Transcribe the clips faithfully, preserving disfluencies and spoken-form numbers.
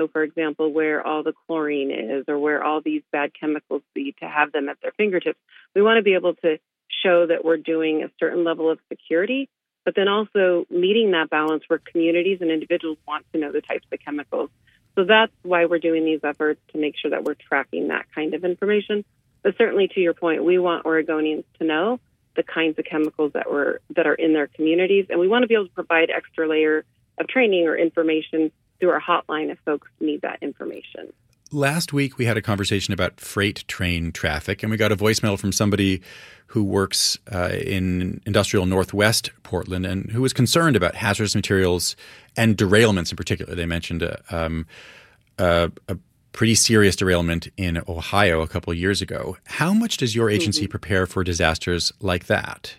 know, for example, where all the chlorine is or where all these bad chemicals be to have them at their fingertips. We want to be able to show that we're doing a certain level of security, but then also meeting that balance where communities and individuals want to know the types of chemicals. So that's why we're doing these efforts, to make sure that we're tracking that kind of information. But certainly, to your point, we want Oregonians to know the kinds of chemicals that were that are in their communities, and we want to be able to provide extra layer of training or information through our hotline if folks need that information. Last week, we had a conversation about freight train traffic, and we got a voicemail from somebody who works uh, in industrial Northwest Portland and who was concerned about hazardous materials and derailments in particular. They mentioned a, um, a, a pretty serious derailment in Ohio a couple of years ago. How much does your agency mm-hmm. prepare for disasters like that?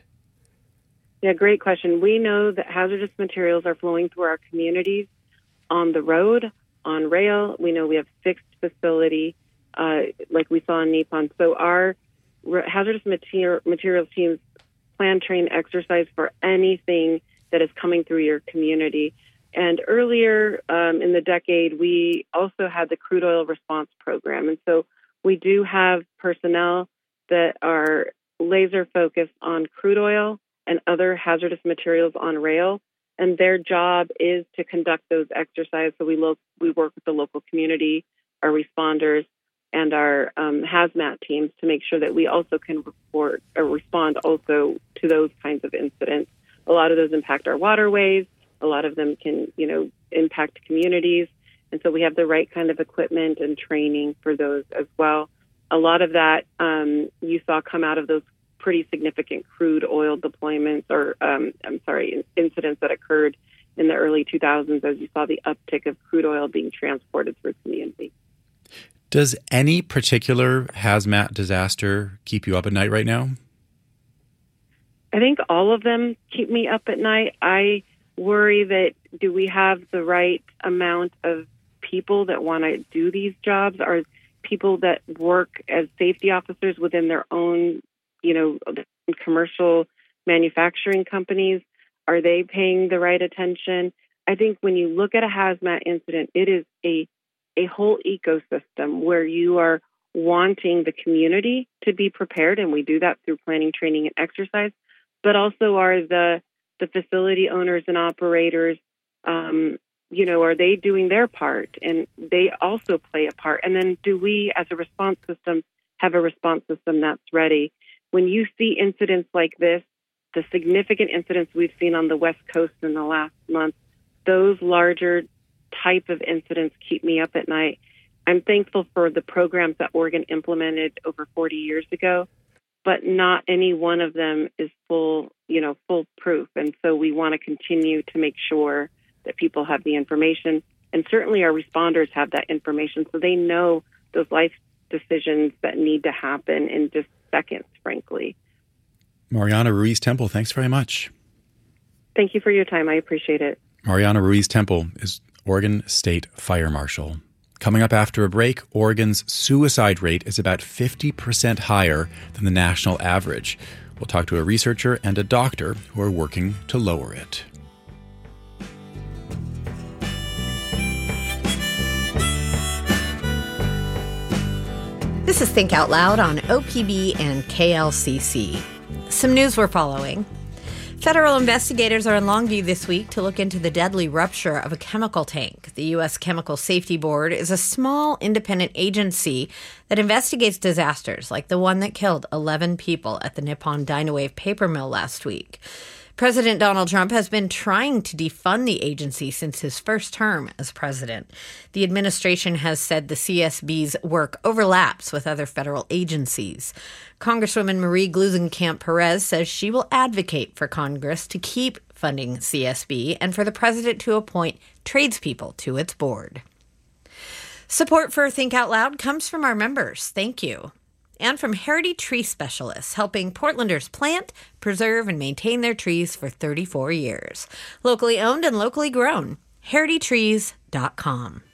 Yeah, great question. We know that hazardous materials are flowing through our communities on the road, on rail. We know we have fixed facility, uh, like we saw in Nippon. So our re- hazardous mater- materials teams plan, train, exercise for anything that is coming through your community. And earlier um, in the decade, we also had the crude oil response program. And so we do have personnel that are laser focused on crude oil and other hazardous materials on rail. And their job is to conduct those exercises. So we lo- we work with the local community, our responders, and our um, hazmat teams to make sure that we also can report or respond also to those kinds of incidents. A lot of those impact our waterways. A lot of them can, you know, impact communities. And so we have the right kind of equipment and training for those as well. A lot of that um, you saw come out of those pretty significant crude oil deployments or, um, I'm sorry, incidents that occurred in the early two thousands as you saw the uptick of crude oil being transported through community. Does any particular hazmat disaster keep you up at night right now? I think all of them keep me up at night. I worry that do we have the right amount of people that want to do these jobs? Are people that work as safety officers within their own, you know, commercial manufacturing companies, are they paying the right attention? I think when you look at a hazmat incident, it is a a whole ecosystem where you are wanting the community to be prepared, and we do that through planning, training, and exercise, but also are the the facility owners and operators, um, you know, are they doing their part? And they also play a part. And then do we, as a response system, have a response system that's ready? When you see incidents like this, the significant incidents we've seen on the West Coast in the last month, those larger type of incidents keep me up at night. I'm thankful for the programs that Oregon implemented over forty years ago, but not any one of them is full, you know, foolproof. And so we want to continue to make sure that people have the information. And certainly our responders have that information so they know those life decisions that need to happen in just seconds, frankly. Mariana Ruiz-Temple, thanks very much. Thank you for your time. I appreciate it. Mariana Ruiz-Temple is Oregon State Fire Marshal. Coming up after a break, Oregon's suicide rate is about fifty percent higher than the national average. We'll talk to a researcher and a doctor who are working to lower it. This is Think Out Loud on O P B and K L C C. Some news we're following. Federal investigators are in Longview this week to look into the deadly rupture of a chemical tank. The U S Chemical Safety Board is a small independent agency that investigates disasters like the one that killed eleven people at the Nippon Dynawave paper mill last week. President Donald Trump has been trying to defund the agency since his first term as president. The administration has said the C S B's work overlaps with other federal agencies. Congresswoman Marie Gluesenkamp-Perez says she will advocate for Congress to keep funding C S B and for the president to appoint tradespeople to its board. Support for Think Out Loud comes from our members. Thank you. And from Heritage Tree Specialists, helping Portlanders plant, preserve, and maintain their trees for thirty-four years. Locally owned and locally grown. heritage trees dot com.